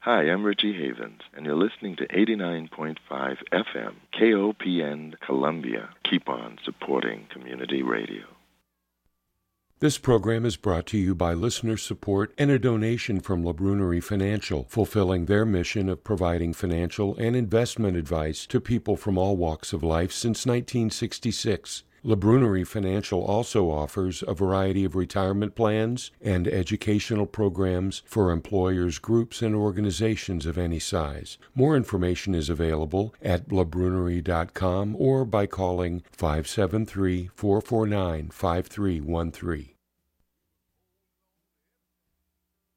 Hi, I'm Richie Havens, and you're listening to 89.5 FM, KOPN Columbia. Keep on supporting community radio. This program is brought to you by listener support and a donation from Labrunerie Financial, fulfilling their mission of providing financial and investment advice to people from all walks of life since 1966. Labrunerie Financial also offers a variety of retirement plans and educational programs for employers, groups, and organizations of any size. More information is available at labrunerie.com or by calling 573-449-5313.